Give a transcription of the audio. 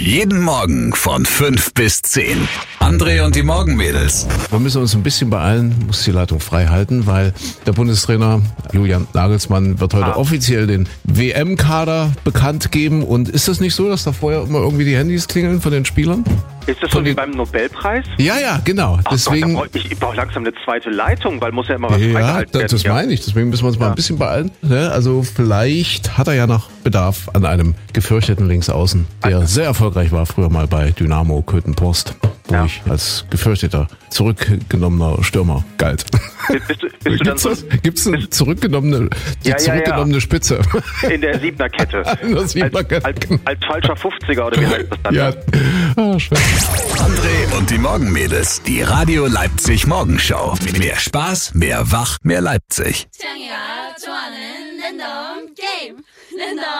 Jeden Morgen von 5 bis 10. André und die Morgenmädels. Wir müssen uns ein bisschen beeilen, muss die Leitung frei halten, weil der Bundestrainer Julian Nagelsmann wird heute offiziell den WM-Kader bekannt geben. Und ist das nicht so, dass da vorher immer irgendwie die Handys klingeln von den Spielern? Ist das so wie beim Nobelpreis? Ja, genau. Deswegen. Gott, ich brauche langsam eine zweite Leitung, weil muss ja immer was freigehalten werden. Das meine ich. Deswegen müssen wir uns mal ein bisschen beeilen. Also vielleicht hat er ja noch Bedarf an einem gefürchteten Linksaußen, der sehr erfolgreich war früher mal bei Dynamo Köthen-Post, wo ich als gefürchteter, zurückgenommener Stürmer galt. Gibt's eine zurückgenommene Spitze? In der Siebener-Kette. Als falscher 50er oder wie heißt das dann? Ja. Schön. André und die Morgenmädels, die Radio Leipzig Morgenshow. Mehr Spaß, mehr Wach, mehr Leipzig. 창이가 좋아하는 랜덤 게임. 랜덤